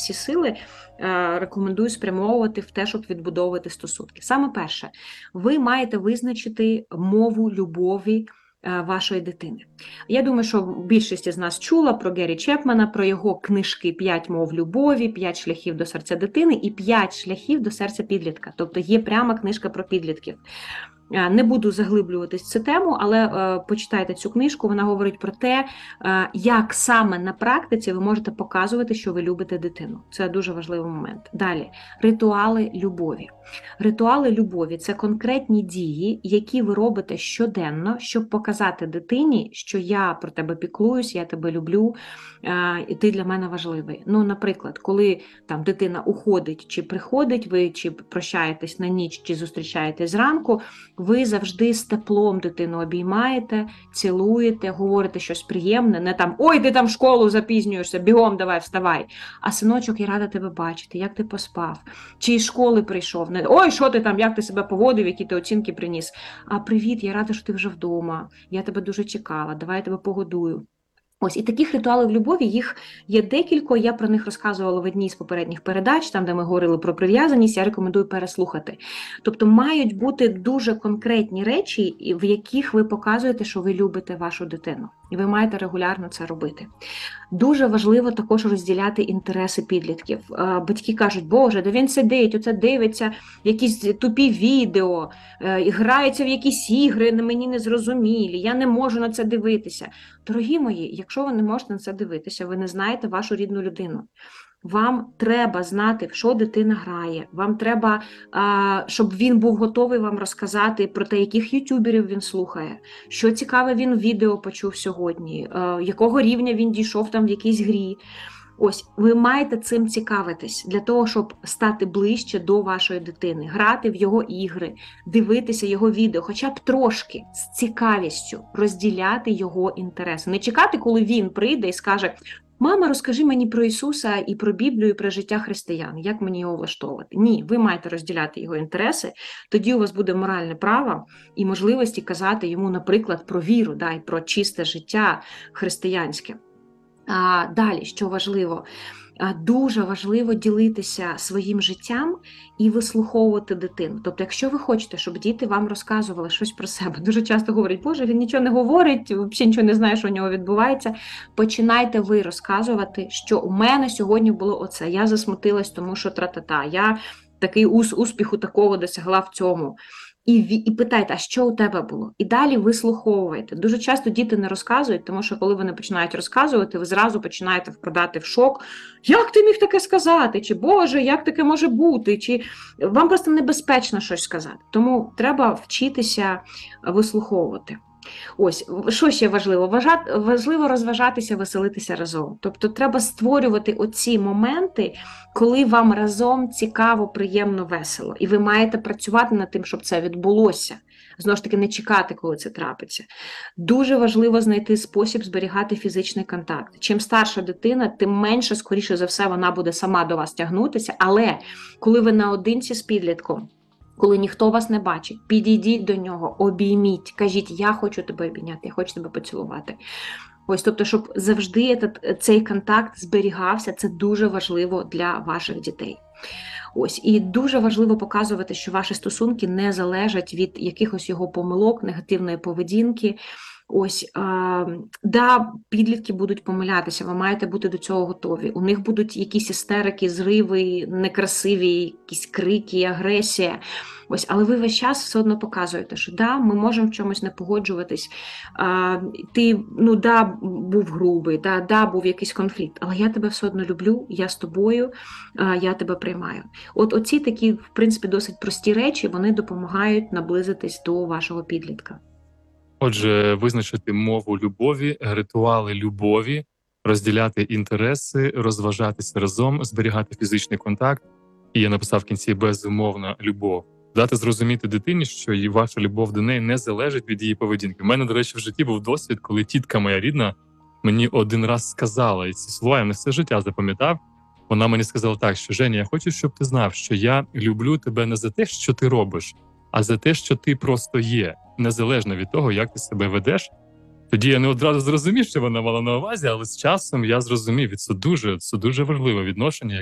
всі сили рекомендую спрямовувати в те, щоб відбудовувати стосунки. Саме перше, ви маєте визначити мову любові вашої дитини. Я думаю, що більшість з нас чула про Гері Чепмана, про його книжки «5 мов любові», «5 шляхів до серця дитини» і «5 шляхів до серця підлітка». Тобто є пряма книжка про підлітків. Не буду заглиблюватись в цю тему, але почитайте цю книжку, вона говорить про те, як саме на практиці ви можете показувати, що ви любите дитину. Це дуже важливий момент. Далі, ритуали любові. Ритуали любові – це конкретні дії, які ви робите щоденно, щоб показати дитині, що я про тебе піклуюсь, я тебе люблю, і ти для мене важливий. Ну, наприклад, коли там дитина уходить чи приходить, ви чи прощаєтесь на ніч, чи зустрічаєтесь зранку, ви завжди з теплом дитину обіймаєте, цілуєте, говорите щось приємне, не там «Ой, ти там в школу запізнюєшся, бігом давай, вставай», а «Синочок, я рада тебе бачити, як ти поспав?» Чи із школи прийшов, не «Ой, що ти там, як ти себе поводив, які ти оцінки приніс?» а «Привіт, я рада, що ти вже вдома, я тебе дуже чекала, давай я тебе погодую». Ось, і таких ритуалів любові, їх є декілька, я про них розказувала в одній з попередніх передач, там, де ми говорили про прив'язаність, я рекомендую переслухати. Тобто мають бути дуже конкретні речі, в яких ви показуєте, що ви любите вашу дитину. І ви маєте регулярно це робити. Дуже важливо також розділяти інтереси підлітків. Батьки кажуть, Боже, де він сидить, оце дивиться якісь тупі відео, грається в якісь ігри, мені не зрозумілі, я не можу на це дивитися. Дорогі мої, якщо ви не можете на це дивитися, ви не знаєте вашу рідну людину. Вам треба знати, в що дитина грає, вам треба, щоб він був готовий вам розказати про те, яких ютуберів він слухає, що цікаве він в відео почув сьогодні, якого рівня він дійшов там в якійсь грі. Ось, ви маєте цим цікавитись для того, щоб стати ближче до вашої дитини, грати в його ігри, дивитися його відео, хоча б трошки з цікавістю розділяти його інтереси. Не чекати, коли він прийде і скаже: «Мама, розкажи мені про Ісуса і про Біблію, і про життя християн, як мені його влаштовувати?» Ні, ви маєте розділяти його інтереси, тоді у вас буде моральне право і можливості казати йому, наприклад, про віру, і про чисте життя християнське. Далі, що важливо, дуже важливо ділитися своїм життям і вислуховувати дитину. Тобто, якщо ви хочете, щоб діти вам розказували щось про себе, дуже часто говорять, Боже, він нічого не говорить, взагалі нічого не знає, що у нього відбувається, починайте ви розказувати, що у мене сьогодні було оце, я засмутилась, тому що тра-та-та, я такий успіху такого досягла в цьому. І питайте, а що у тебе було? І далі вислуховуєте. Дуже часто діти не розказують, тому що коли вони починають розказувати, ви зразу починаєте впадати в шок. Як ти міг таке сказати? Чи, Боже, як таке може бути? Чи вам просто небезпечно щось сказати. Тому треба вчитися вислуховувати. Ось, що ще важливо? Важливо розважатися, веселитися разом. Тобто треба створювати оці моменти, коли вам разом цікаво, приємно, весело. І ви маєте працювати над тим, щоб це відбулося. Знову ж таки, не чекати, коли це трапиться. Дуже важливо знайти спосіб зберігати фізичний контакт. Чим старша дитина, тим менше, скоріше за все, вона буде сама до вас тягнутися. Але коли ви наодинці з підлітком, коли ніхто вас не бачить, підійдіть до нього, обійміть, кажіть, я хочу тебе обійняти, я хочу тебе поцілувати. Ось, тобто, щоб завжди цей контакт зберігався, це дуже важливо для ваших дітей. Ось, і дуже важливо показувати, що ваші стосунки не залежать від якихось його помилок, негативної поведінки. Ось, підлітки будуть помилятися, ви маєте бути до цього готові. У них будуть якісь істерики, зриви, некрасиві, якісь крики, агресія. Ось, але ви весь час все одно показуєте, що ми можемо в чомусь не погоджуватись, ти, був грубий, був якийсь конфлікт, але я тебе все одно люблю, я з тобою, я тебе приймаю. Оці такі, в принципі, досить прості речі, вони допомагають наблизитись до вашого підлітка. Отже, визначити мову любові, ритуали любові, розділяти інтереси, розважатися разом, зберігати фізичний контакт. І я написав в кінці «безумовна любов». Дати зрозуміти дитині, що і ваша любов до неї не залежить від її поведінки. У мене, до речі, в житті був досвід, коли тітка моя рідна мені один раз сказала, і ці слова я на все життя запам'ятав. Вона мені сказала так, що «Женя, я хочу, щоб ти знав, що я люблю тебе не за те, що ти робиш, а за те, що ти просто є, незалежно від того, як ти себе ведеш». Тоді я не одразу зрозумів, що вона мала на увазі, але з часом я зрозумів, і це дуже важливе відношення,